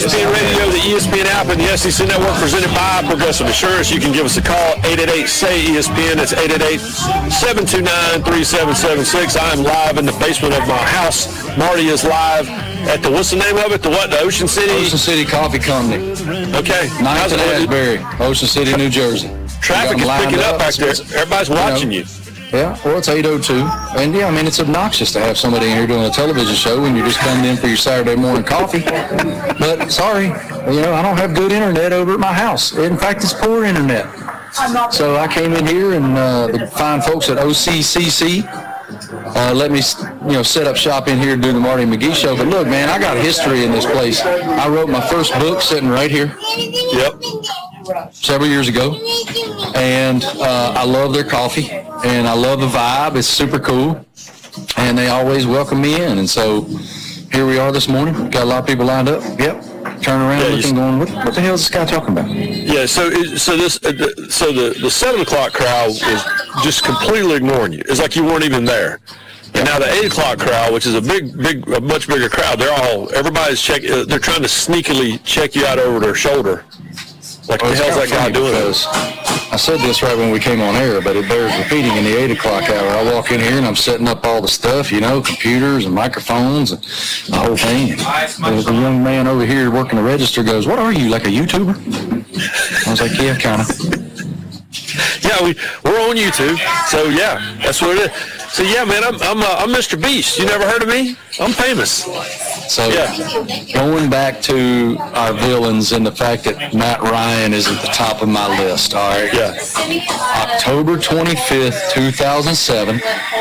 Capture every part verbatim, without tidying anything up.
S P N Radio, the E S P N app, and the S E C Network, presented by Progressive Insurance. You can give us a call, eight eight eight, S A Y, E S P N. That's eight eight eight, seven two nine, three seven seven six. I am live in the basement of my house. Marty is live at the, what's the name of it? The what? The Ocean City? Ocean City Coffee Company. Okay. ninth and Asbury, Ocean City, New Jersey. Traffic is picking up back there. Everybody's watching you. Yeah, well, it's eight oh two. And, yeah, I mean, it's obnoxious to have somebody in here doing a television show when you're just coming in for your Saturday morning coffee. But, sorry, you know, I don't have good internet over at my house. In fact, it's poor internet. So I came in here, and uh, the fine folks at O C C C uh, let me, you know, set up shop in here and do the Marty McGee show. But, look, man, I got history in this place. I wrote my first book sitting right here. Yep. Several years ago, and uh, I love their coffee, and I love the vibe. It's super cool, and they always welcome me in. And so here we are this morning. Got a lot of people lined up. Yep. Turn around, yeah, looking, going, what, what the hell is this guy talking about? Yeah. So, so this, uh, the, so the the seven o'clock crowd was just completely ignoring you. It's like you weren't even there. And now the eight o'clock crowd, which is a big, big, a much bigger crowd, they're all, everybody's check. Uh, they're trying to sneakily check you out over their shoulder. Like, what the hell's that guy doing? I said this right when we came on air, but it bears repeating in the eight o'clock hour. I walk in here and I'm setting up all the stuff, you know, computers and microphones and the whole thing. And the young man over here working the register goes, "What are you, like a YouTuber?" I was like, "Yeah, kind of." Yeah, we, we're on YouTube. So, yeah, that's what it is. So, yeah, man, I'm I'm, uh, I'm Mister Beast. You never heard of me? I'm famous. So, yeah. Going back to our villains and the fact that Matt Ryan is at the top of my list, all right? Yeah. October twenty-fifth, two thousand seven,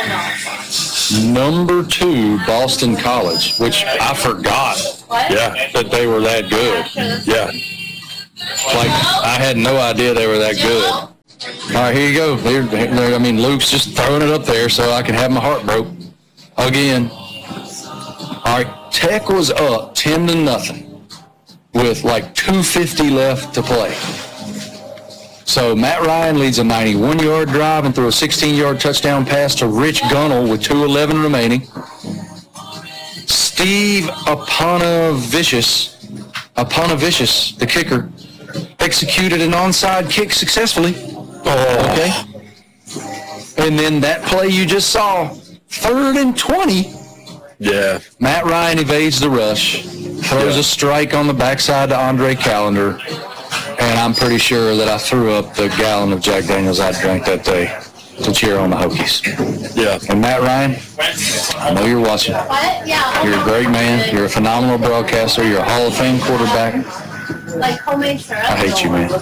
number two, Boston College, which I forgot yeah. that they were that good. Yeah. Like, I had no idea they were that good. All right, here you go. They're, they're, I mean, Luke's just throwing it up there so I can have my heart broke again. All right, Tech was up ten to nothing with like two fifty left to play. So Matt Ryan leads a ninety-one yard drive and threw a sixteen yard touchdown pass to Rich Gunnell with two eleven remaining. Steve Aponavicius, Aponavicius, the kicker, executed an onside kick successfully. Oh, okay. And then that play you just saw, third and twenty. Yeah. Matt Ryan evades the rush, throws yeah. a strike on the backside to Andre Callender, and I'm pretty sure that I threw up the gallon of Jack Daniels I drank that day to cheer on the Hokies. Yeah. And Matt Ryan, I know you're watching. You're a great man. You're a phenomenal broadcaster. You're a Hall of Fame quarterback. Like homemade syrup. I hate you, man.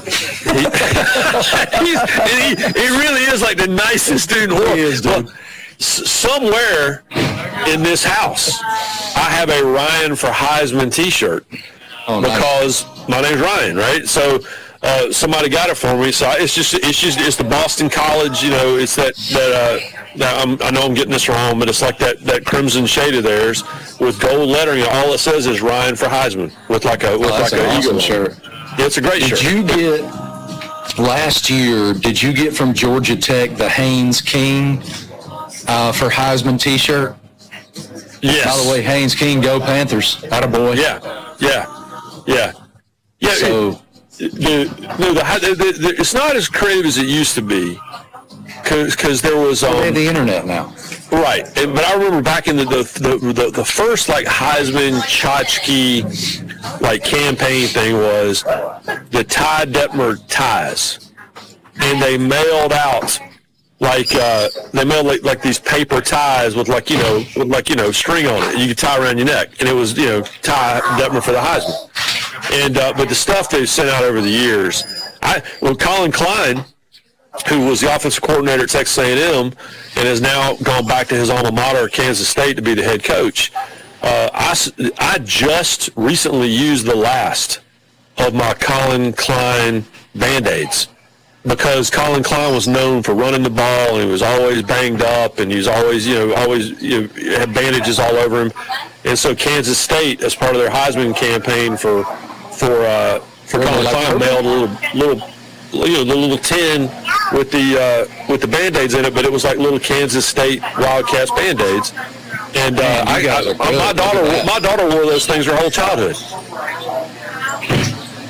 he, he, he really is like the nicest dude in the world. He is, dude. Well, s- somewhere in this house, I have a Ryan for Heisman T-shirt oh, because nice. my name's Ryan, right? So uh, somebody got it for me. So I, it's just it's just it's the Boston College, you know. It's that that. Uh, Now, I'm, I know I'm getting this wrong, but it's like that, that crimson shade of theirs with gold lettering. All it says is Ryan for Heisman with like a with oh, like an an awesome eagle shirt. Yeah, it's a great did shirt. Did you get last year? Did you get from Georgia Tech the Haynes King uh, for Heisman T-shirt? Yes. By the way, Haynes King, go Panthers! Attaboy. Yeah, yeah, yeah, yeah. So it, the, no, the, the, the, it's not as creative as it used to be. Because there was um, they have the internet now, right? And, but I remember back in the the, the the the first like Heisman Tchotchke like campaign thing was the Ty Detmer ties, and they mailed out like uh, they mailed like, like these paper ties with like you know with like you know string on it. You could tie around your neck, and it was you know Ty Detmer for the Heisman. And uh, but the stuff they've sent out over the years, I well Colin Klein, who was the offensive coordinator at Texas A and M and has now gone back to his alma mater, Kansas State, to be the head coach. Uh, I, I just recently used the last of my Colin Klein Band-Aids because Colin Klein was known for running the ball, and he was always banged up, and he was always, you know, always you know, had bandages all over him. And so Kansas State, as part of their Heisman campaign for for uh, for Colin Klein, mailed a little little. You know, the little tin with the uh, with the Band-Aids in it, but it was like little Kansas State Wildcats Band-Aids. And uh, Man, I, I, I my daughter my daughter wore those things her whole childhood.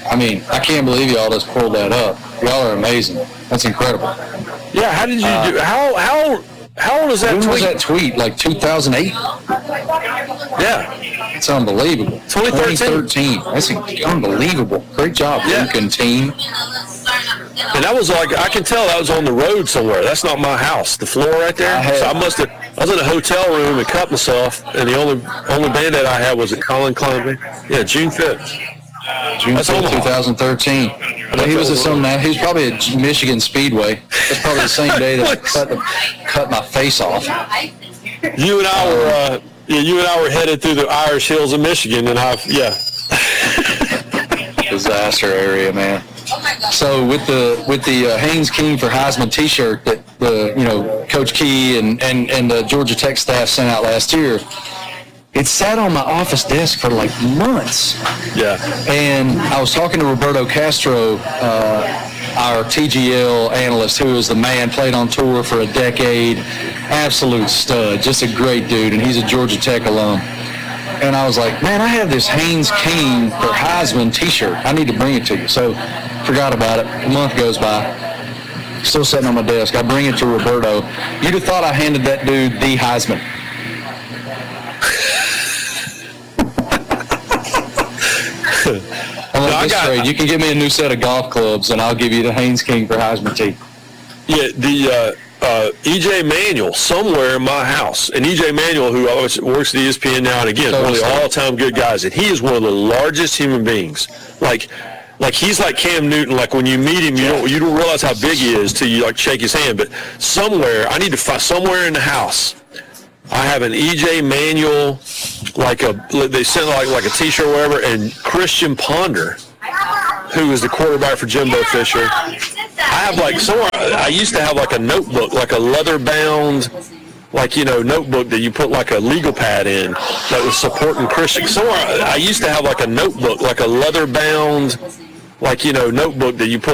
I mean, I can't believe y'all just pulled that up. Y'all are amazing. That's incredible. Yeah, how did you uh, do? How how how old is that when tweet? was that tweet? Like two thousand eight? Yeah, it's unbelievable. twenty thirteen. That's unbelievable. Great job, yeah. Lincoln team. And that was like, I can tell that was on the road somewhere. That's not my house. The floor right there. I had, so I must have. I was in a hotel room and cut myself, and the only only Band-Aid I had was at Colin Climbing. Yeah, June fifth. June fifth, twenty thirteen. But he was at some. He was probably at Michigan Speedway. That's probably the same day that I cut, the, cut my face off. You and I were. Uh, yeah, you and I were headed through the Irish Hills of Michigan, and I. Yeah. Disaster area, man. So with the with the uh, Haynes King for Heisman T-shirt that the you know Coach Key and and and the Georgia Tech staff sent out last year, it sat on my office desk for like months. Yeah. And I was talking to Roberto Castro, uh, our T G L analyst, who is the man, played on tour for a decade, absolute stud, just a great dude, and he's a Georgia Tech alum. And I was like, man, I have this Haynes King for Heisman T-shirt. I need to bring it to you. So forgot about it. A month goes by. Still sitting on my desk. I bring it to Roberto. You'd have thought I handed that dude the Heisman. I'm like, no, this got, trade. You can give me a new set of golf clubs, and I'll give you the Haynes King for Heisman tee. Yeah, the uh, uh, E J Manuel somewhere in my house, and E J Manuel, who always works at E S P N now and again, one of the all-time good guys, and he is one of the largest human beings. Like, like he's like Cam Newton. Like when you meet him, you don't you don't realize how big he is till you like shake his hand. But somewhere, I need to find somewhere in the house. I have an E J Manuel, like a they sent like like a T-shirt or whatever, and Christian Ponder, who is the quarterback for Jimbo Fisher. I have like somewhere. I used to have like a notebook, like a leather-bound, like you know, notebook that you put like a legal pad in that was supporting Christian. Somewhere I used to have like a notebook, like a leather-bound, like you know, notebook that you put